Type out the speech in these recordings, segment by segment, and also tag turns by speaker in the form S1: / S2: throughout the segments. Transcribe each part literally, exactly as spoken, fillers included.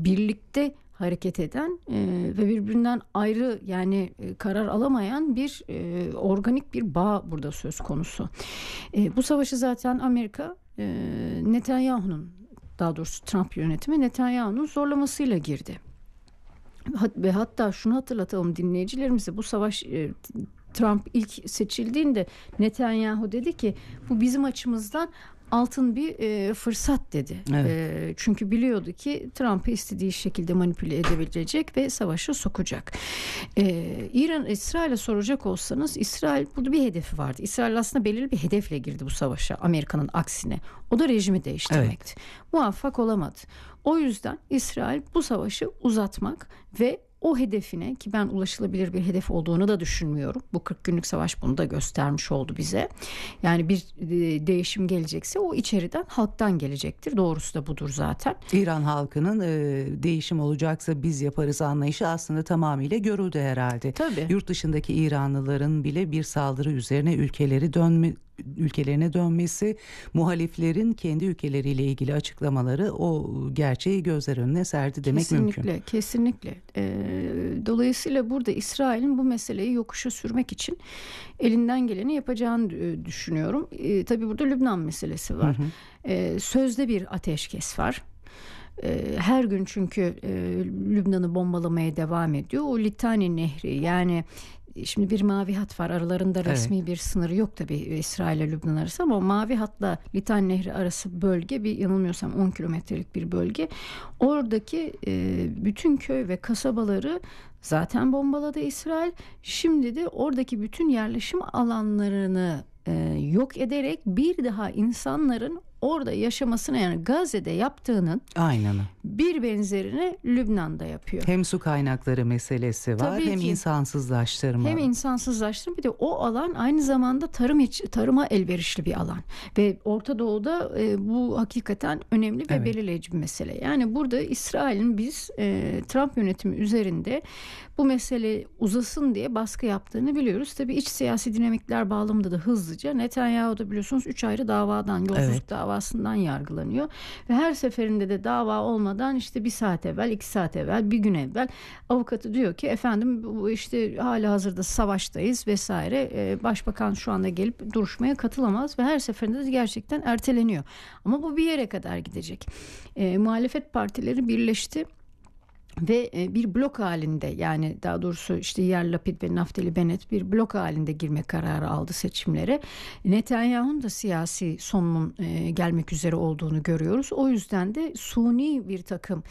S1: birlikte hareket eden e, ve birbirinden ayrı yani e, karar alamayan bir e, organik bir bağ burada söz konusu. E, bu savaşı zaten Amerika e, Netanyahu'nun, daha doğrusu Trump yönetimi Netanyahu'nun zorlamasıyla girdi. Hat, ve hatta şunu hatırlatalım dinleyicilerimize, bu savaş e, Trump ilk seçildiğinde Netanyahu dedi ki bu bizim açımızdan altın bir e, fırsat dedi. Evet. E, çünkü biliyordu ki Trump'ı istediği şekilde manipüle edebilecek ve savaşa sokacak. E, İran, İsrail'e soracak olsanız, İsrail burada bir hedefi vardı. İsrail aslında belirli bir hedefle girdi bu savaşa, Amerika'nın aksine. O da rejimi değiştirmekti. Evet. Muvaffak olamadı. O yüzden İsrail bu savaşı uzatmak ve o hedefine, ki ben ulaşılabilir bir hedef olduğunu da düşünmüyorum. Bu kırk günlük savaş bunu da göstermiş oldu bize. Yani bir değişim gelecekse o içeriden, halktan gelecektir. Doğrusu da budur zaten.
S2: İran halkının e, değişim olacaksa biz yaparız anlayışı aslında tamamıyla görüldü herhalde.
S1: Tabii.
S2: Yurt dışındaki İranlıların bile bir saldırı üzerine ülkeleri dönme ülkelerine dönmesi, muhaliflerin kendi ülkeleriyle ilgili açıklamaları o gerçeği gözler önüne serdi demek
S1: kesinlikle,
S2: mümkün.
S1: Kesinlikle, kesinlikle. Ee, dolayısıyla burada İsrail'in bu meseleyi yokuşa sürmek için elinden geleni yapacağını düşünüyorum. Ee, tabii burada Lübnan meselesi var. Hı hı. Ee, sözde bir ateşkes var. Her gün çünkü e, Lübnan'ı bombalamaya devam ediyor. O Litani Nehri, yani şimdi bir mavi hat var. Aralarında resmi evet. bir sınırı yok tabii İsrail ile Lübnan arası, ama o mavi hatla Litani Nehri arası bölge, bir yanılmıyorsam on kilometrelik bir bölge. Oradaki e, bütün köy ve kasabaları zaten bombaladı İsrail. Şimdi de oradaki bütün yerleşim alanlarını e, yok ederek bir daha insanların orada yaşamasına, yani Gazze'de yaptığının
S2: aynen
S1: bir benzerini Lübnan'da yapıyor.
S2: Hem su kaynakları meselesi var, tabii hem ki. insansızlaştırma.
S1: Hem insansızlaştırma, bir de o alan aynı zamanda tarım iç, tarıma elverişli bir alan. Ve Orta Doğu'da e, bu hakikaten önemli ve evet. belirleyici bir mesele. Yani burada İsrail'in biz e, Trump yönetimi üzerinde bu mesele uzasın diye baskı yaptığını biliyoruz. Tabii iç siyasi dinamikler bağlamında da hızlıca Netanyahu da biliyorsunuz üç ayrı davadan, yolsuzluk evet. davasından yargılanıyor. Ve her seferinde de dava olmadan işte bir saat evvel, iki saat evvel, bir gün evvel avukatı diyor ki efendim bu işte hali hazırda savaştayız vesaire. Ee, başbakan şu anda gelip duruşmaya katılamaz ve her seferinde de gerçekten erteleniyor. Ama bu bir yere kadar gidecek. Ee, muhalefet partileri birleşti. Ve bir blok halinde, yani daha doğrusu işte Yair Lapid ve Naftali Bennett bir blok halinde girme kararı aldı seçimlere. Netanyahu'nun da siyasi sonunun gelmek üzere olduğunu görüyoruz. O yüzden de suni bir takım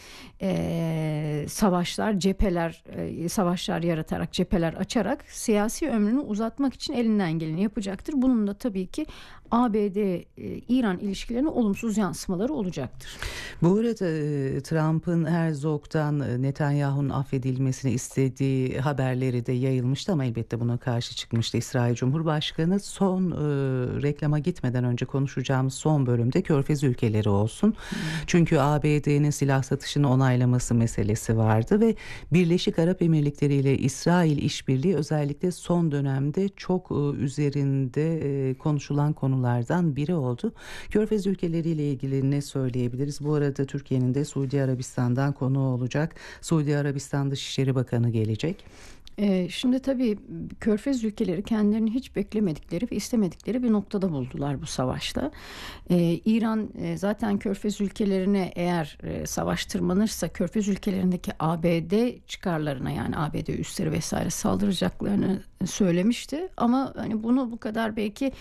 S1: e, savaşlar, cepheler, e, savaşlar yaratarak, cepheler açarak siyasi ömrünü uzatmak için elinden geleni yapacaktır. Bunun da tabii ki A B D-İran ilişkilerine olumsuz yansımaları olacaktır.
S2: Bu arada Trump'ın Herzog'dan Netanyahu'nun affedilmesini istediği haberleri de yayılmıştı, ama elbette buna karşı çıkmıştı İsrail Cumhurbaşkanı. Son e, reklama gitmeden önce konuşacağımız son bölümde Körfez ülkeleri olsun. Hmm. Çünkü A B D'nin silah satışını onaylaması meselesi vardı ve Birleşik Arap Emirlikleri ile İsrail işbirliği özellikle son dönemde çok e, üzerinde e, konuşulan konulardan biri oldu. Körfez ülkeleriyle ilgili ne söyleyebiliriz? Bu arada Türkiye'nin de Suudi Arabistan'dan konuğu olacak. Suudi Arabistan Dışişleri Bakanı gelecek.
S1: Ee, şimdi tabii Körfez ülkeleri kendilerini hiç beklemedikleri ve istemedikleri bir noktada buldular bu savaşta. Ee, İran e, zaten Körfez ülkelerine eğer e, savaş tırmanırsa Körfez ülkelerindeki A B D çıkarlarına, yani A B D üsleri vesaire saldıracaklarını söylemişti. Ama hani bunu bu kadar belki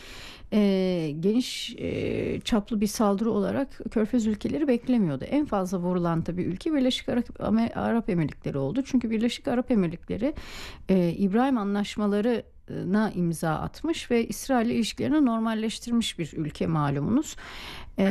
S1: e, geniş e, çaplı bir saldırı olarak Körfez ülkeleri beklemiyordu. En fazla vurulan tabii ülke Birleşik Arap, Arap Emirlikleri oldu. Çünkü Birleşik Arap Emirlikleri e, İbrahim Anlaşmaları'na imza atmış ve İsrail ile ilişkilerini normalleştirmiş bir ülke malumunuz. E,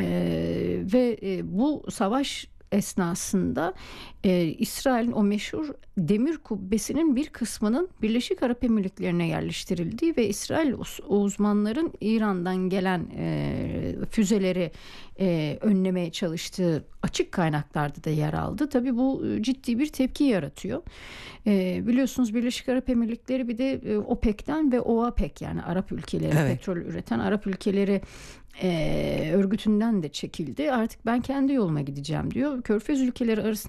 S1: ve e, bu savaş esnasında e, İsrail'in o meşhur demir kubbesinin bir kısmının Birleşik Arap Emirlikleri'ne yerleştirildiği ve İsrail uzmanların İran'dan gelen e, füzeleri e, önlemeye çalıştığı açık kaynaklarda da yer aldı. Tabii bu ciddi bir tepki yaratıyor. E, biliyorsunuz Birleşik Arap Emirlikleri bir de e, OPEC'ten ve OAPEC, yani Arap ülkeleri, evet. petrol üreten Arap ülkeleri e, örgütünden de çekildi. Artık ben kendi yoluma gideceğim diyor. Körfez ülkeleri arasında